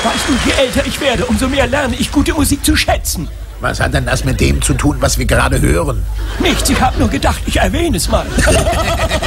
Weißt du, je älter ich werde, umso mehr lerne ich gute Musik zu schätzen. Was hat denn das mit dem zu tun, was wir gerade hören? Nichts, ich habe nur gedacht, ich erwähne es mal.